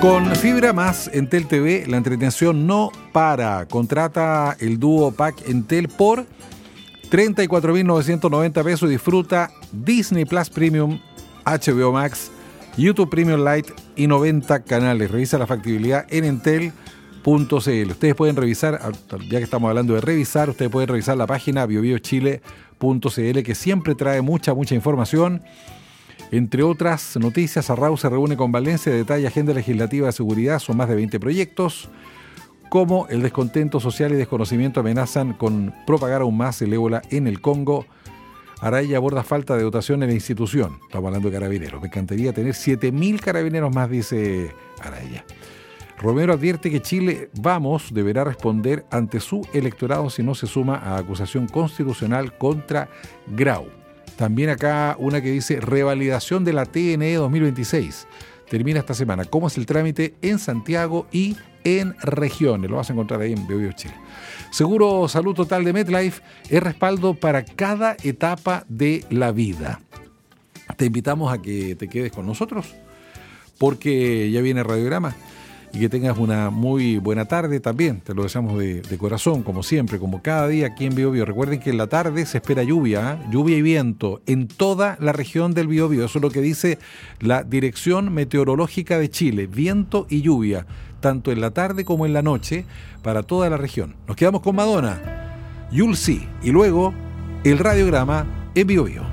Con Fibra más Entel TV, la entretención no para. Contrata el dúo Pack Entel por 34.990 pesos y disfruta Disney Plus Premium, HBO Max, YouTube Premium Lite y 90 canales. Revisa la factibilidad en entel.cl. Ustedes pueden revisar, ya que estamos hablando de revisar, ustedes pueden revisar la página biobiochile.cl, que siempre trae mucha información. Entre otras noticias, Arrau se reúne con Valencia, detalla agenda legislativa de seguridad, son más de 20 proyectos, como el descontento social y desconocimiento amenazan con propagar aún más el ébola en el Congo. Araya aborda falta de dotación en la institución, estamos hablando de carabineros, me encantaría tener 7.000 carabineros más, dice Araya. Romero advierte que Chile Vamos deberá responder ante su electorado si no se suma a acusación constitucional contra Grau. También acá una que dice revalidación de la TNE 2026. Termina esta semana. ¿Cómo es el trámite en Santiago y en regiones? Lo vas a encontrar ahí en BioBio Chile. Seguro Salud Total de MetLife es respaldo para cada etapa de la vida. Te invitamos a que te quedes con nosotros porque ya viene Radiograma. Y que tengas una muy buena tarde también. Te lo deseamos de corazón, como siempre, como cada día aquí en Biobío. Recuerden que en la tarde se espera lluvia, lluvia y viento en toda la región del Biobío. Eso es lo que dice la Dirección Meteorológica de Chile. Viento y lluvia, tanto en la tarde como en la noche, para toda la región. Nos quedamos con Madonna, You'll See, y luego el Radiograma en Biobío.